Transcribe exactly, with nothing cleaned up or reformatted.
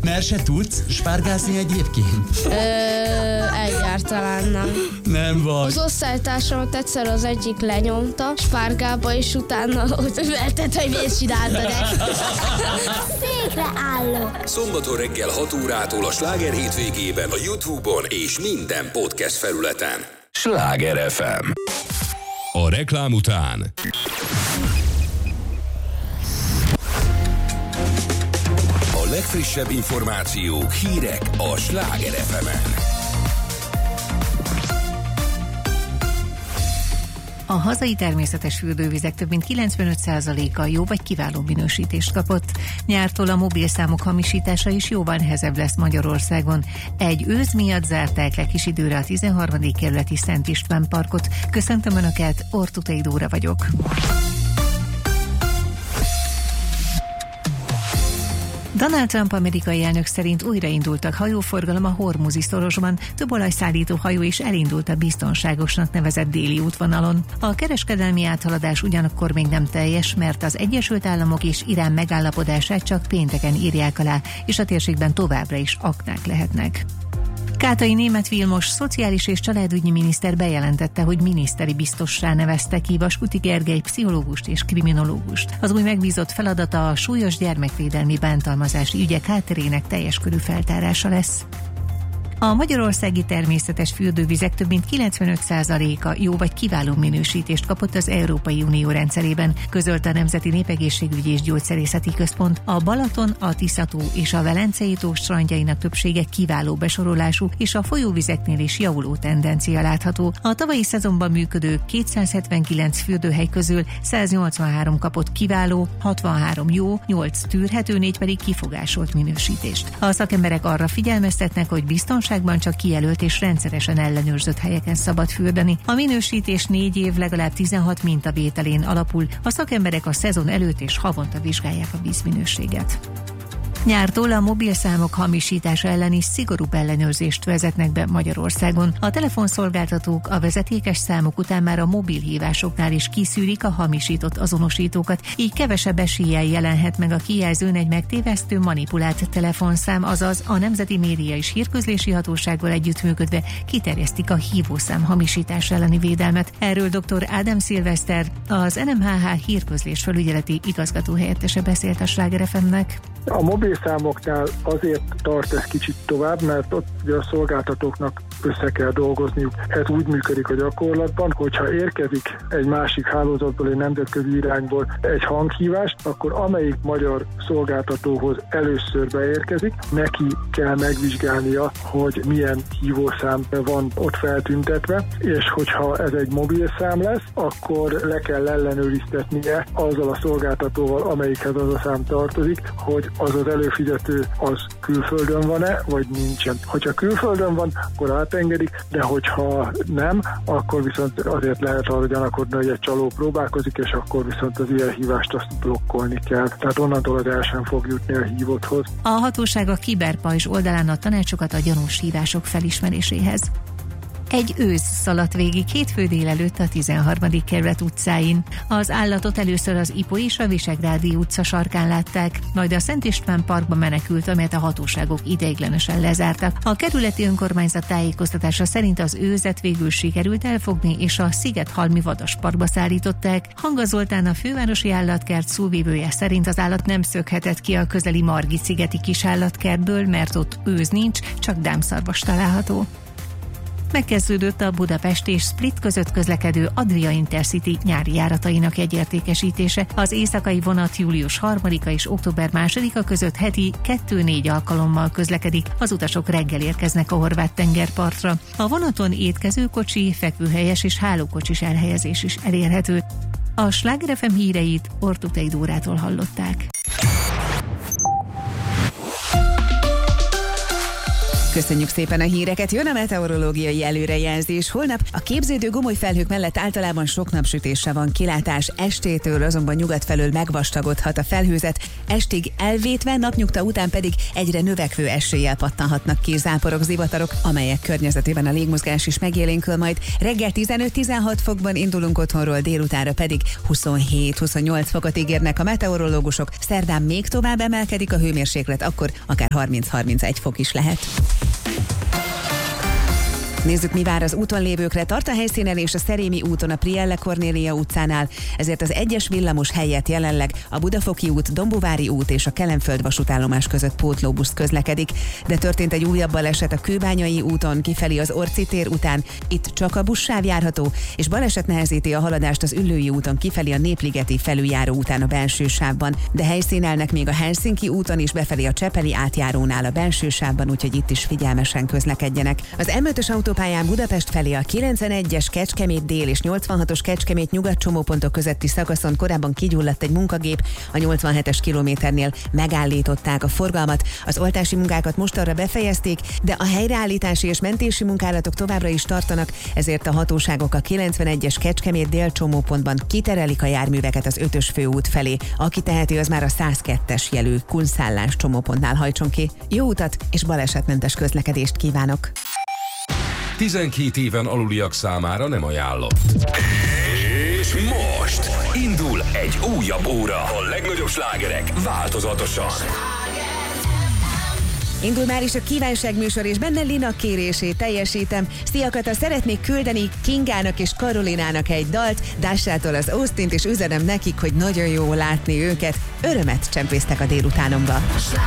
Mert se tudsz spárgázni egyébként? Ö, egyáltalán nem. Nem vagy. Az osztálytársamat egyszer az egyik lenyomta spárgába, és utána ott üveltett, hogy miért csináltad ezt. Székre állok. Szombaton reggel hat órától a Sláger hétvégében a YouTube-on és minden podcast felületen. Sláger ef em. A reklám után a legfrissebb információk, hírek a Sláger ef emen. A hazai természetes fürdővizek több mint kilencvenöt százaléka jó vagy kiváló minősítést kapott. Nyártól a mobilszámok hamisítása is jóval nehezebb lesz Magyarországon. Egy ősz miatt zárták le kis időre a tizenharmadik kerületi Szent István parkot. Köszöntöm Önöket, Ortutei Dóra vagyok. Donald Trump amerikai elnök szerint újraindultak hajóforgalom a Hormuzi szorosban, több olajszállító hajó is elindult a biztonságosnak nevezett déli útvonalon. A kereskedelmi áthaladás ugyanakkor még nem teljes, mert az Egyesült Államok és Irán megállapodását csak pénteken írják alá, és a térségben továbbra is aknák lehetnek. Kátai Németh Vilmos szociális és családügyi miniszter bejelentette, hogy miniszteri biztossá nevezte ki Vaskuti Gergely pszichológust és kriminológust. Az új megbízott feladata a súlyos gyermekvédelmi bántalmazási ügyek hátterének teljes körű feltárása lesz. A magyarországi természetes fürdővizek több mint kilencvenöt százaléka jó vagy kiváló minősítést kapott az Európai Unió rendszerében, közölte a Nemzeti Népegészségügyi és Gyógyszerészeti Központ. A Balaton, a Tisza-tó és a Velencei-tó strandjainak többsége kiváló besorolású, és a folyóvizeknél is javuló tendencia látható. A tavalyi szezonban működő kétszázhetvenkilenc fürdőhely közül száznyolcvanhárom kapott kiváló, hatvanhárom jó, nyolc tűrhető, négy pedig kifogásolt minősítést. A szakemberek arra figyelmeztetnek, hogy biztonságban csak kijelölt és rendszeresen ellenőrzött helyeken szabad fürdeni. A minősítés négy év legalább tizenhat mintavételén alapul. A szakemberek a szezon előtt és havonta vizsgálják a vízminőséget. Nyártól a mobilszámok hamisítása ellen is szigorúbb ellenőrzést vezetnek be Magyarországon. A telefonszolgáltatók a vezetékes számok után már a mobilhívásoknál is kiszűrik a hamisított azonosítókat, így kevesebb eséllyel jelenhet meg a kijelzőn egy megtévesztő, manipulált telefonszám, azaz a Nemzeti Média és Hírközlési Hatósággal együttműködve kiterjesztik a hívószám hamisítás elleni védelmet. Erről dr. Ádám Szilveszter, az en em há há hírközlés felügyeleti igazgatóhelyettese beszélt a Sláger ef emnek. A mobilszámoknál azért tart ez kicsit tovább, mert ott ugye a szolgáltatóknak össze kell dolgozniuk. Ez úgy működik a gyakorlatban, hogyha érkezik egy másik hálózatból, egy nemzetközi irányból egy hanghívás, akkor amelyik magyar szolgáltatóhoz először beérkezik, neki kell megvizsgálnia, hogy milyen hívószám van ott feltüntetve, és hogyha ez egy mobilszám lesz, akkor le kell ellenőriztetnie azzal a szolgáltatóval, amelyikhez az a szám tartozik, hogy az az előfizető az külföldön van-e, vagy nincsen. Hogyha külföldön van, akkor átengedik, de hogyha nem, akkor viszont azért lehet arra gyanakodni, hogy egy csaló próbálkozik, és akkor viszont az ilyen hívást azt blokkolni kell. Tehát onnantól az el sem fog jutni a hívotthoz. A hatóság a Kiberpajzs oldalán a tanácsokat a gyanús hívások felismeréséhez. Egy ősz szaladt végig hétfő délelőtt a tizenharmadik kerület utcáin. Az állatot először az Ipoly és a Visegrádi utca sarkán látták, majd a Szent István parkba menekült, amelyet a hatóságok ideiglenesen lezártak. A kerületi önkormányzat tájékoztatása szerint az őzet végül sikerült elfogni, és a Szigethalmi vadasparkba szállították. Hanga Zoltán, a fővárosi állatkert szóvivője szerint az állat nem szökhetett ki a közeli Margit-szigeti kisállatkertből, mert ott őz nincs, csak dámszarvas található. Megkezdődött a Budapest és Split között közlekedő Adria Intercity nyári járatainak jegyértékesítése. Az éjszakai vonat július harmadika és október másodika között heti kettő-négy alkalommal közlekedik. Az utasok reggel érkeznek a horvát tengerpartra. A vonaton étkezőkocsi, fekvőhelyes és hálókocsis elhelyezés is elérhető. A Sláger ef em híreit Ortutei Dórától hallották. Köszönjük szépen a híreket, jön a meteorológiai előrejelzés. Holnap a képződő gomoly felhők mellett általában sok napsütésre van kilátás, estétől azonban nyugat felől megvastagodhat a felhőzet, estig elvétve, napnyugta után pedig egyre növekvő eséllyel pattanhatnak ki záporok, zivatarok, amelyek környezetében a légmozgás is megélénkül majd. Reggel tizenöt-tizenhat fokban indulunk otthonról, délutánra pedig huszonhét-huszonnyolc fokot ígérnek a meteorológusok. Szerdán még tovább emelkedik a hőmérséklet, akkor akár harminc-harmincegy fok is lehet. Nézzük, mi vár az úton lévőkre. Tart a helyszínen és a Szerémi úton a Prielle Kornélia utcánál, ezért az egyes villamos helyett jelenleg a Budafoki út, Dombovári út és a Kelenföld vasútállomás között pótlóbusz közlekedik. De történt egy újabb baleset a Kőbányai úton kifelé az Orci tér után. Itt csak a buszsáv járható, és baleset nehezíti a haladást az Üllői úton kifelé a Népligeti felüljáró után a belső sávban. De helyszínelnek még a Helsinki úton is befelé a Csepeli átjárónál a belső sávban, úgyhogy itt is figyelmesen közlekedjenek. Az em ötös autó pályán Budapest felé a kilencvenegyes Kecskemét dél és nyolcvanhatos Kecskemét nyugat csomópontok közötti szakaszon korábban kigyulladt egy munkagép, a nyolcvanhetes kilométernél megállították a forgalmat. Az oltási munkákat mostanra befejezték, de a helyreállítási és mentési munkálatok továbbra is tartanak, ezért a hatóságok a kilencvenegyes Kecskemét dél csomópontban kiterelik a járműveket az ötös főút felé. Aki teheti, az már a százkettes jelű Kunszállás csomópontnál hajtson ki. Jó utat és balesetmentes közlekedést kívánok! tizenkét éven aluliak számára nem ajánlott. És most indul egy újabb óra. A legnagyobb slágerek változatosan. Indul már is a kívánságműsor, és benne Lina kérését teljesítem. Szia Kata, szeretnék küldeni Kingának és Karolinának egy dalt, Dássától az Austint, és üzenem nekik, hogy nagyon jó látni őket. Örömet csempésztek a délutánomba.